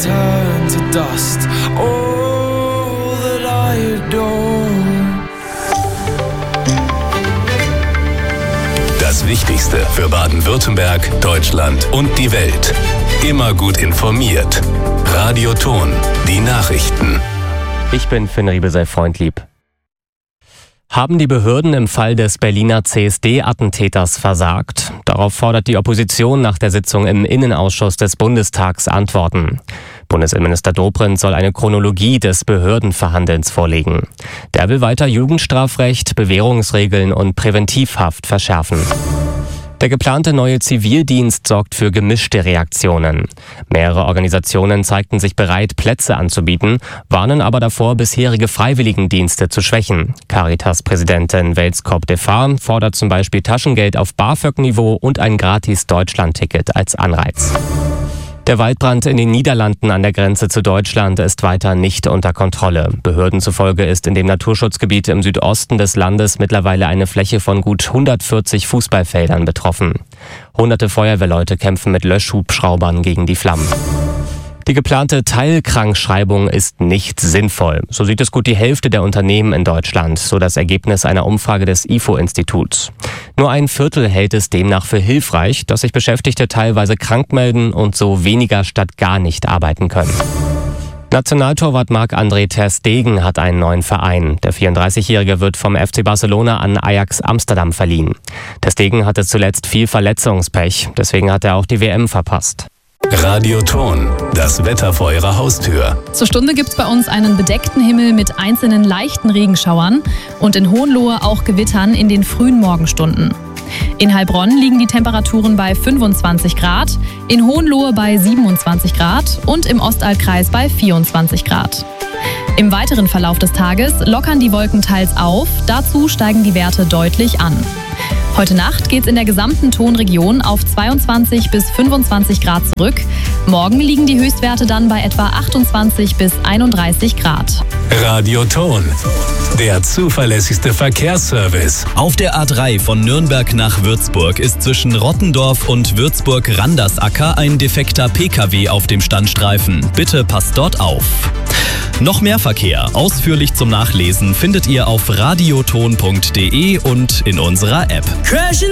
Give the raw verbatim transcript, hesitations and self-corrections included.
turn to dust. All that I adore. Das Wichtigste für Baden-Württemberg, Deutschland und die Welt. Immer gut informiert. Radio Ton, die Nachrichten. Ich bin Finn Riebesell-Freundlieb. Haben die Behörden im Fall des Berliner C S D-Attentäters versagt? Darauf fordert die Opposition nach der Sitzung im Innenausschuss des Bundestags Antworten. Bundesinnenminister Dobrindt soll eine Chronologie des Behördenverhandelns vorlegen. Der will weiter Jugendstrafrecht, Bewährungsregeln und Präventivhaft verschärfen. Der geplante neue Zivildienst sorgt für gemischte Reaktionen. Mehrere Organisationen zeigten sich bereit, Plätze anzubieten, warnen aber davor, bisherige Freiwilligendienste zu schwächen. Caritas-Präsidentin Welskop-Defar fordert zum Beispiel Taschengeld auf BAföG-Niveau und ein Gratis-Deutschland-Ticket als Anreiz. Der Waldbrand in den Niederlanden an der Grenze zu Deutschland ist weiter nicht unter Kontrolle. Behörden zufolge ist in dem Naturschutzgebiet im Südosten des Landes mittlerweile eine Fläche von gut hundertvierzig Fußballfeldern betroffen. Hunderte Feuerwehrleute kämpfen mit Löschhubschraubern gegen die Flammen. Die geplante Teilkrankschreibung ist nicht sinnvoll. So sieht es gut die Hälfte der Unternehmen in Deutschland, so das Ergebnis einer Umfrage des I F O-Instituts. Nur ein Viertel hält es demnach für hilfreich, dass sich Beschäftigte teilweise krank melden und so weniger statt gar nicht arbeiten können. Nationaltorwart Marc-André ter Stegen hat einen neuen Verein. Der vierunddreißigjährige wird vom F C Barcelona an Ajax Amsterdam verliehen. Ter Stegen hatte zuletzt viel Verletzungspech, deswegen hat er auch die W M verpasst. Radio Ton, das Wetter vor Ihrer Haustür. Zur Stunde gibt's bei uns einen bedeckten Himmel mit einzelnen leichten Regenschauern und in Hohenlohe auch Gewittern in den frühen Morgenstunden. In Heilbronn liegen die Temperaturen bei fünfundzwanzig Grad, in Hohenlohe bei siebenundzwanzig Grad und im Ostallkreis bei vierundzwanzig Grad. Im weiteren Verlauf des Tages lockern die Wolken teils auf, dazu steigen die Werte deutlich an. Heute Nacht geht's in der gesamten Tonregion auf zweiundzwanzig bis fünfundzwanzig Grad zurück. Morgen liegen die Höchstwerte dann bei etwa achtundzwanzig bis einunddreißig Grad. Radio Ton, der zuverlässigste Verkehrsservice. Auf der A drei von Nürnberg nach Würzburg ist zwischen Rottendorf und Würzburg-Randersacker ein defekter P K W auf dem Standstreifen. Bitte passt dort auf. Noch mehr Verkehr, ausführlich zum Nachlesen, findet ihr auf radioton punkt de und in unserer App. Crashing